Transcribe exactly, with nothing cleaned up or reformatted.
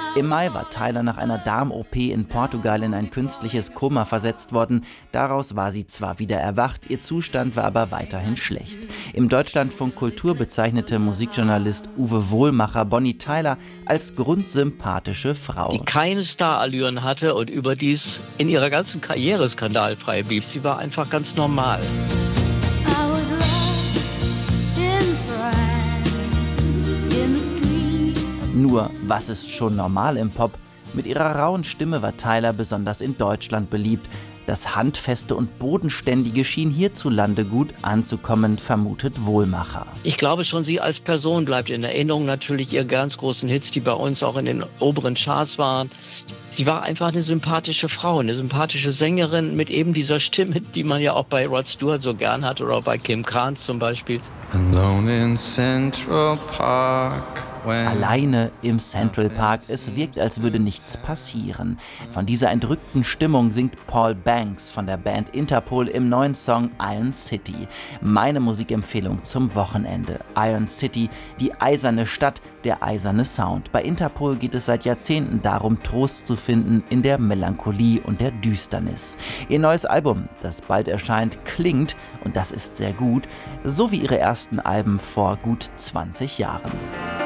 Im Mai war Tyler nach einer Darm-O P in Portugal in ein künstliches Koma versetzt worden. Daraus war sie zwar wieder erwacht, ihr Zustand war aber weiterhin schlecht. Im Deutschlandfunk Kultur bezeichnete Musikjournalist Uwe Wohlmacher Bonnie Tyler als grundsympathische Frau. Die keine Starallüren hatte und überdies in ihrer ganzen Karriere skandalfrei blieb. Sie war einfach ganz normal. Nur, was ist schon normal im Pop? Mit ihrer rauen Stimme war Tyler besonders in Deutschland beliebt. Das Handfeste und Bodenständige schien hierzulande gut anzukommen, vermutet Wohlmacher. Ich glaube schon, sie als Person bleibt in Erinnerung. Natürlich ihre ganz großen Hits, die bei uns auch in den oberen Charts waren. Sie war einfach eine sympathische Frau, eine sympathische Sängerin mit eben dieser Stimme, die man ja auch bei Rod Stewart so gern hat oder auch bei Kim Carnes zum Beispiel. Alone in Central Park. Alleine im Central Park, es wirkt, als würde nichts passieren. Von dieser entrückten Stimmung singt Paul Banks von der Band Interpol im neuen Song Iron City. Meine Musikempfehlung zum Wochenende. Iron City, die eiserne Stadt, der eiserne Sound. Bei Interpol geht es seit Jahrzehnten darum, Trost zu finden in der Melancholie und der Düsternis. Ihr neues Album, das bald erscheint, klingt, und das ist sehr gut, so wie ihre ersten Alben vor gut zwanzig Jahren.